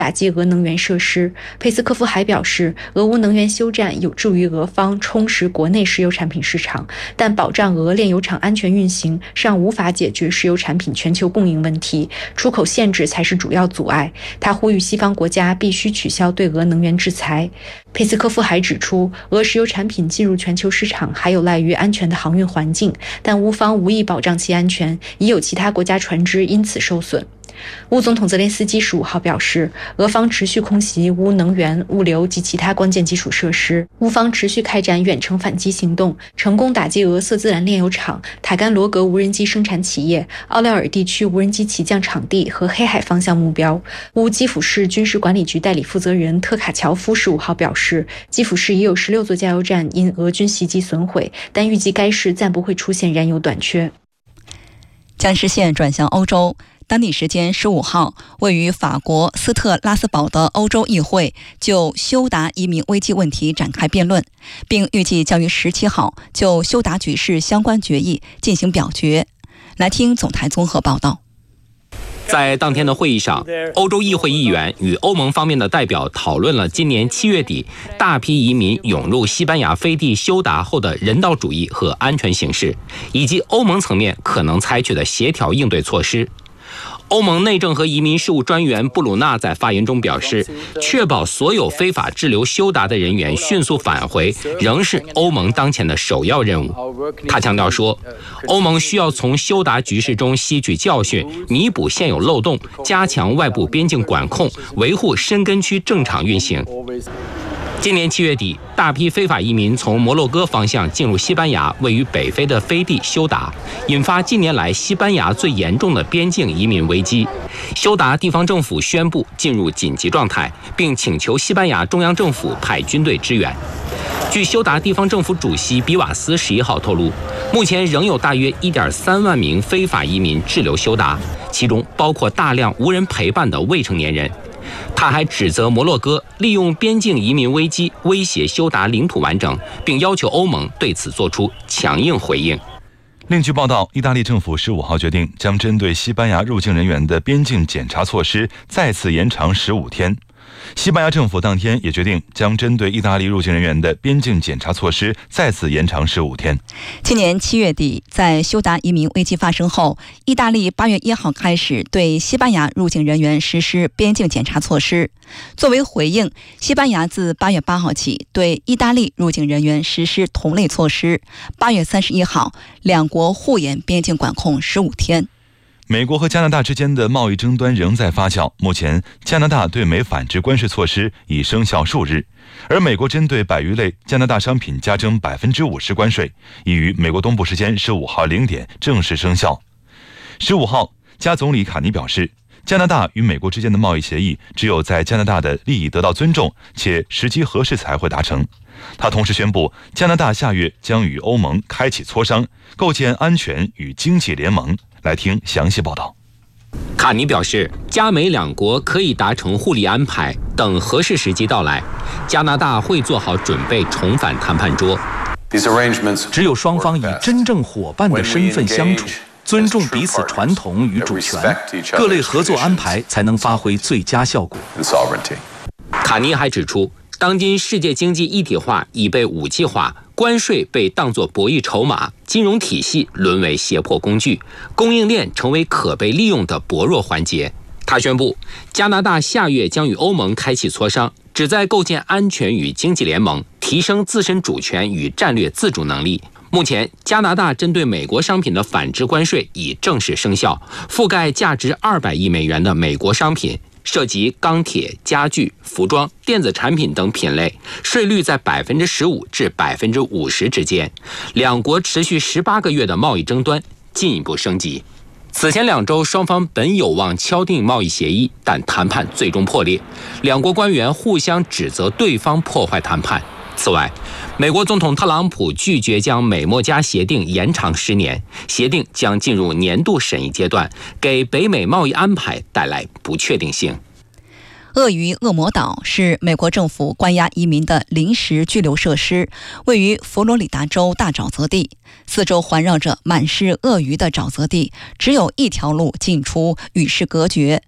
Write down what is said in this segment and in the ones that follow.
打击俄能源设施。佩斯科夫还表示，俄乌能源休战有助于俄方充实国内石油产品市场，但保障俄炼油厂安全运行尚无法解决石油产品全球供应问题，出口限制才是主要阻碍。他呼吁西方国家必须取消对俄能源制裁。佩斯科夫还指出，俄石油产品进入全球市场还有赖于安全的航运环境，但乌方无意保障其安全，已有其他国家船只因此受损。乌总统泽连斯基15号表示，俄方持续空袭乌能源、物流及其他关键基础设施，乌方持续开展远程反击行动，成功打击俄色孜然炼油厂、塔甘罗格无人机生产企业、奥廖尔地区无人机起降场地和黑海方向目标。乌基辅市军事管理局代理负责人特卡乔夫15号表示，基辅市已有16座加油站因俄军袭击损毁，但预计该市暂不会出现燃油短缺。 将视线转向欧洲。当地时间15号，位于法国斯特拉斯堡的欧洲议会就休达移民危机问题展开辩论，并预计将于17号就休达局势相关决议进行表决。来听总台综合报道。 在当天的会议上，欧洲议会议员与欧盟方面的代表讨论了今年7月底大批移民涌入西班牙飞地休达后的人道主义和安全形势，以及欧盟层面可能采取的协调应对措施。欧盟内政和移民事务专员布鲁纳在发言中表示，确保所有非法滞留休达的人员迅速返回仍是欧盟当前的首要任务。他强调说，欧盟需要从休达局势中吸取教训，弥补现有漏洞，加强外部边境管控，维护申根区正常运行。今年7月底，大批非法移民从摩洛哥方向进入西班牙位于北非的飞地休达，引发近年来西班牙最严重的边境移民危机。休达地方政府宣布进入紧急状态，并请求西班牙中央政府派军队支援。据休达地方政府主席比瓦斯11号透露，目前仍有大约1.3万名非法移民滞留休达，其中包括大量无人陪伴的未成年人。他还指责摩洛哥利用边境移民危机威胁休达领土完整，并要求欧盟对此作出强硬回应。 另据报道，意大利政府15号决定将针对西班牙入境人员的边境检查措施再次延长15天。西班牙政府当天也决定将针对意大利入境人员的边境检查措施再次延长15天。 今年7月底，在休达移民危机发生后，意大利8月1号开始对西班牙入境人员实施边境检查措施。作为回应，西班牙自8月8号起对意大利入境人员实施同类措施。8月31号，两国互延边境管控15天。 美国和加拿大之间的贸易争端仍在发酵，目前加拿大对美反制关税措施已生效数日，而美国针对100余类加拿大商品加征50%关税，已于美国东部时间15号0点正式生效。15号，加总理卡尼表示，加拿大与美国之间的贸易协议只有在加拿大的利益得到尊重且时机合适才会达成。他同时宣布，加拿大下月将与欧盟开启磋商，构建安全与经济联盟。来听详细报道。 卡尼表示，加美两国可以达成互利安排，等合适时机到来，加拿大会做好准备重返谈判桌。 只有双方以真正伙伴的身份相处，尊重彼此传统与主权，各类合作安排才能发挥最佳效果。 卡尼还指出，当今世界经济一体化已被武器化，关税被当作博弈筹码，金融体系沦为胁迫工具，供应链成为可被利用的薄弱环节。他宣布，加拿大下月将与欧盟开启磋商，旨在构建安全与经济联盟，提升自身主权与战略自主能力。目前，加拿大针对美国商品的反制关税已正式生效，覆盖价值200亿美元的美国商品，涉及钢铁、家具、服装、电子产品等品类，税率在15%至50%之间。两国持续18个月的贸易争端进一步升级。此前2周，双方本有望敲定贸易协议，但谈判最终破裂，两国官员互相指责对方破坏谈判。此外，美国总统特朗普拒绝将美墨加协定延长10年，协定将进入年度审议阶段，给北美贸易安排带来不确定性。 鳄鱼恶魔岛是美国政府关押移民的临时拘留设施，位于佛罗里达州大沼泽地，四周环绕着满是鳄鱼的沼泽地，只有一条路进出，与世隔绝。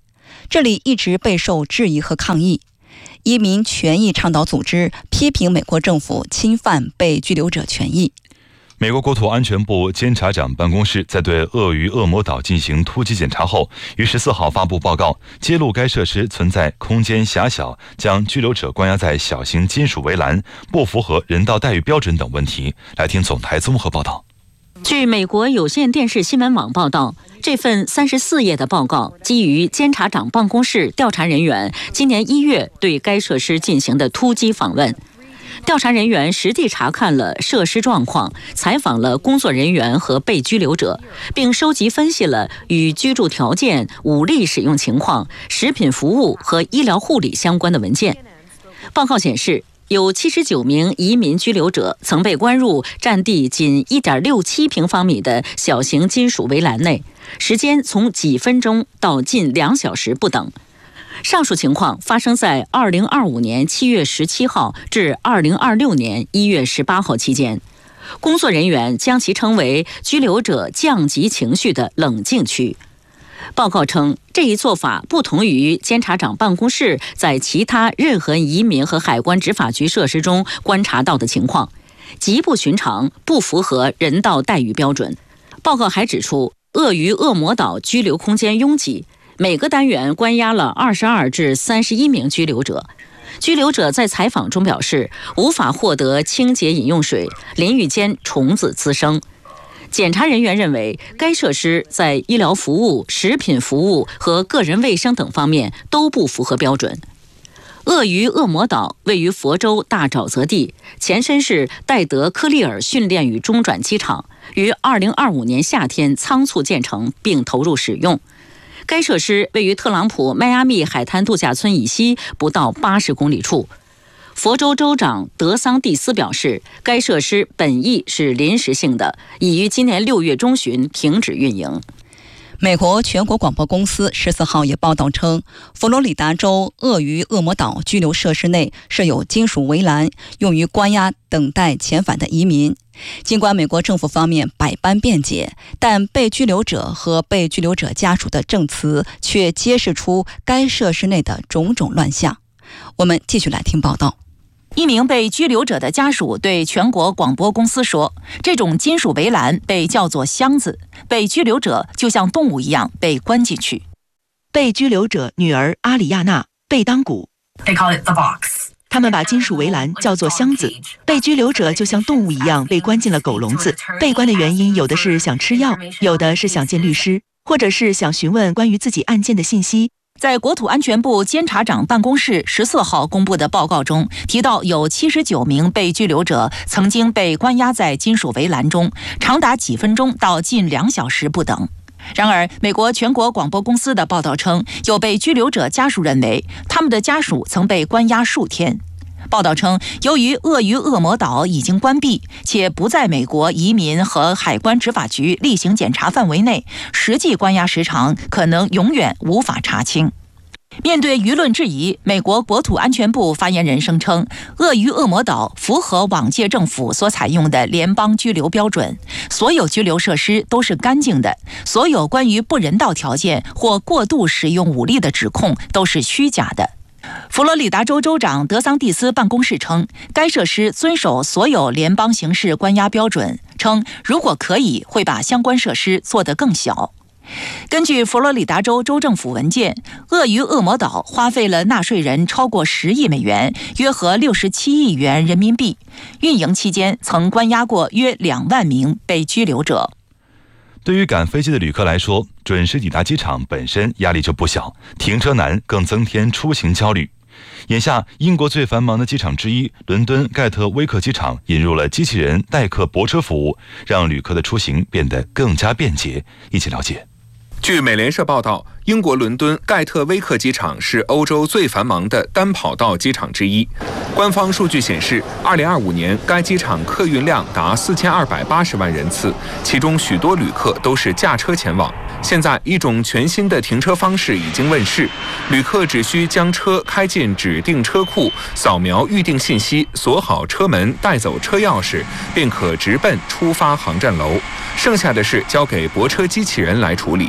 这里一直备受质疑和抗议。移民权益倡导组织批评美国政府侵犯被拘留者权益。 美国国土安全部监察长办公室在对鳄鱼恶魔岛进行突击检查后，于14号发布报告，揭露该设施存在空间狭小、将拘留者关押在小型金属围栏、不符合人道待遇标准等问题。来听总台综合报道。 据美国有线电视新闻网报道，这份34页的报告基于监察长办公室调查人员今年1月对该设施进行的突击访问。调查人员实地查看了设施状况，采访了工作人员和被拘留者，并收集分析了与居住条件、武力使用情况、食品服务和医疗护理相关的文件。报告显示，有79名移民拘留者曾被关入占地仅 1.67 平方米的小型金属围栏内，时间从几分钟到近2小时不等。上述情况发生在2025年7月17号至2026年1月18号期间。工作人员将其称为拘留者降级情绪的冷静区。报告称，这一做法不同于监察长办公室在其他任何移民和海关执法局设施中观察到的情况，极不寻常，不符合人道待遇标准。报告还指出，鳄鱼恶魔岛拘留空间拥挤，每个单元关押了22至31名拘留者。拘留者在采访中表示，无法获得清洁饮用水，淋浴间虫子滋生。检查人员认为，该设施在医疗服务、食品服务和个人卫生等方面都不符合标准。鳄鱼恶魔岛位于佛州大沼泽地，前身是戴德科利尔训练与中转机场，于2025年夏天仓促建成并投入使用。该设施位于特朗普迈阿密海滩度假村以西不到80公里处。佛州州长德桑蒂斯表示，该设施本意是临时性的，已于今年6月中旬停止运营。 美国全国广播公司14号也报道称，佛罗里达州鳄鱼恶魔岛拘留设施内设有金属围栏，用于关押等待遣返的移民。尽管美国政府方面百般辩解，但被拘留者和被拘留者家属的证词却揭示出该设施内的种种乱象。我们继续来听报道。 一名被拘留者的家属对全国广播公司说，这种金属围栏被叫做箱子，被拘留者就像动物一样被关进去。 被拘留者女儿阿里亚娜被当鼓，他们把金属围栏叫做箱子，被拘留者就像动物一样被关进了狗笼子。被关的原因有的是想吃药，有的是想见律师，或者是想询问关于自己案件的信息。 在国土安全部监察长办公室14号公布的报告中提到，有79名被拘留者曾经被关押在金属围栏中，长达几分钟到近2小时不等。然而，美国全国广播公司的报道称，有被拘留者家属认为，他们的家属曾被关押数天。报道称，由于鳄鱼恶魔岛已经关闭，且不在美国移民和海关执法局例行检查范围内，实际关押时长可能永远无法查清。面对舆论质疑，美国国土安全部发言人声称，鳄鱼恶魔岛符合往届政府所采用的联邦拘留标准，所有拘留设施都是干净的，所有关于不人道条件或过度使用武力的指控都是虚假的。佛罗里达州州长德桑蒂斯办公室称，该设施遵守所有联邦刑事关押标准，称如果可以，会把相关设施做得更小。根据佛罗里达州州政府文件，鳄鱼恶魔岛花费了纳税人超过10亿美元，约合67亿元人民币。运营期间曾关押过约2万名被拘留者。 对于赶飞机的旅客来说，准时抵达机场本身压力就不小，停车难更增添出行焦虑。眼下，英国最繁忙的机场之一伦敦盖特威克机场引入了机器人代客泊车服务，让旅客的出行变得更加便捷。一起了解。 据美联社报道，英国伦敦盖特威克机场是欧洲最繁忙的单跑道机场之一。官方数据显示，2025年该机场客运量达4280万人次，其中许多旅客都是驾车前往。现在，一种全新的停车方式已经问世，旅客只需将车开进指定车库，扫描预订信息，锁好车门，带走车钥匙，便可直奔出发航站楼。剩下的事交给泊车机器人来处理。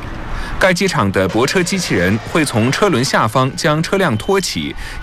该机场的泊车机器人会从车轮下方将车辆托起，